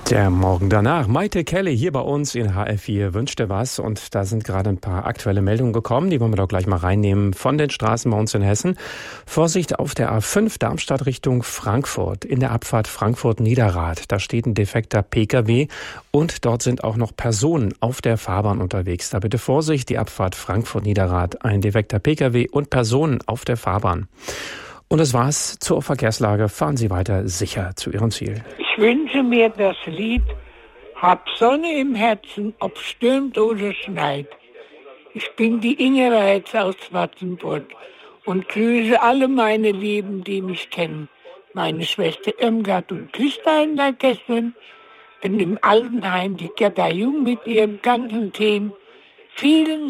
Der Morgen danach. Maite Kelly hier bei uns in HR4 wünschte was. Und da sind gerade ein paar aktuelle Meldungen gekommen. Die wollen wir doch gleich mal reinnehmen von den Straßen bei uns in Hessen. Vorsicht auf der A5 Darmstadt Richtung Frankfurt. In der Abfahrt Frankfurt-Niederrad. Da steht ein defekter Pkw. Und dort sind auch noch Personen auf der Fahrbahn unterwegs. Da bitte Vorsicht, die Abfahrt Frankfurt-Niederrad. Ein defekter Pkw und Personen auf der Fahrbahn. Und das war's zur Verkehrslage. Fahren Sie weiter sicher zu Ihrem Ziel. Ich wünsche mir das Lied Hab Sonne im Herzen, ob stürmt oder schneit. Ich bin die Inge Reitz aus Wattenburg und grüße alle meine Lieben, die mich kennen. Meine Schwester Irmgard und Christa in der Kesseln, denn im Altenheim die Gerda Jung mit ihrem ganzen Team. Vielen